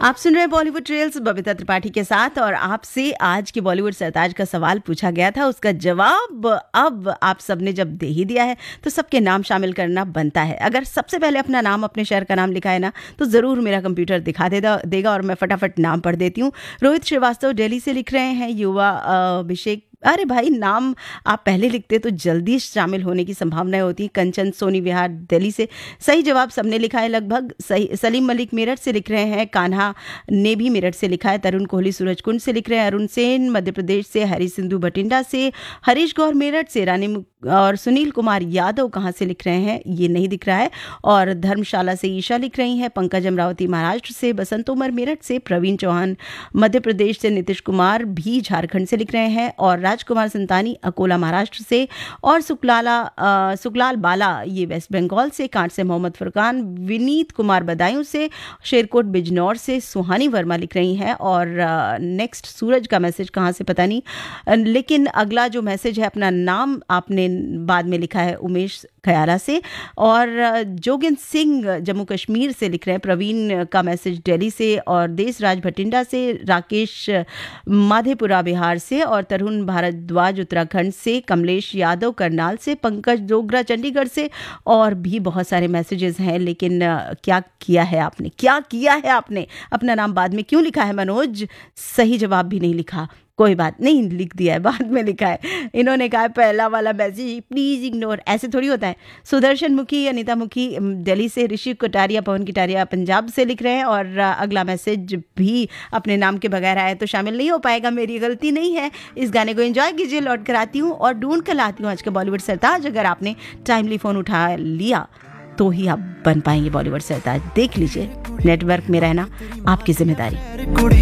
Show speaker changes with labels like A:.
A: आप सुन रहे हैं बॉलीवुड ट्रेल्स बबीता त्रिपाठी के साथ। और आपसे आज के बॉलीवुड सरताज का सवाल पूछा गया था, उसका जवाब अब आप सबने जब दे ही दिया है तो सबके नाम शामिल करना बनता है। अगर सबसे पहले अपना नाम, अपने शहर का नाम लिखा है ना, तो ज़रूर मेरा कंप्यूटर दिखा देगा और मैं फटाफट नाम पढ़ देती हूँ। रोहित श्रीवास्तव दिल्ली से लिख रहे हैं। युवा अभिषेक, अरे भाई नाम आप पहले लिखते तो जल्दी शामिल होने की संभावनाएं होती। कंचन सोनी विहार दिल्ली से सही जवाब सबने लिखा है लगभग सही। सलीम मलिक मेरठ से लिख रहे हैं। कान्हा ने भी मेरठ से लिखा है। तरुण कोहली सूरजकुंड से लिख रहे हैं। अरुण सेन मध्य प्रदेश से। हरी सिंधु भटिंडा से। हरीश गौर मेरठ से। रानी और सुनील कुमार यादव कहाँ से लिख रहे हैं ये नहीं दिख रहा है। और धर्मशाला से ईशा लिख रही हैं। पंकज अमरावती महाराष्ट्र से। बसंत उमर मेरठ से। प्रवीण चौहान मध्य प्रदेश से। नीतीश कुमार भी झारखंड से लिख रहे हैं। और राजकुमार संतानी अकोला महाराष्ट्र से। और सुकलाल बाला ये वेस्ट बंगाल से। Can't say Mohammad Furqan. विनीत कुमार बदायूं से। शेरकोट बिजनौर से सुहानी वर्मा लिख रही हैं। और नेक्स्ट सूरज का मैसेज कहाँ से पता नहीं, लेकिन अगला जो मैसेज है अपना नाम आपने बाद में लिखा है उमेश खयाला से। और जोगिंद्र सिंह जम्मू कश्मीर से लिख रहे हैं। प्रवीण का मैसेज दिल्ली से। और देशराज भटिंडा से। राकेश माधेपुरा बिहार से। और तरुण भारद्वाज उत्तराखंड से। कमलेश यादव करनाल से। पंकज डोगरा चंडीगढ़ से। और भी बहुत सारे मैसेजेस हैं, लेकिन क्या किया है आपने अपना नाम बाद में क्यों लिखा है मनोज? सही जवाब भी नहीं लिखा, कोई बात नहीं, लिख दिया है, बाद में लिखा है। इन्होंने कहा पहला वाला मैसेज प्लीज इग्नोर, ऐसे थोड़ी होता है। सुदर्शन मुखी, अनीता मुखी दिल्ली से। ऋषि कटारिया, पवन कटारिया पंजाब से लिख रहे हैं। और अगला मैसेज भी अपने नाम के बगैर आया तो शामिल नहीं हो पाएगा, मेरी गलती नहीं है। इस गाने को एंजॉय कीजिए, लौट कर आती हूँ और ढूंढ कर लाती हूँ आज का बॉलीवुड सरताज। अगर आपने टाइमली फोन उठा लिया तो ही आप बन पाएंगे बॉलीवुड सरताज। देख लीजिए, नेटवर्क में रहना आपकी जिम्मेदारी।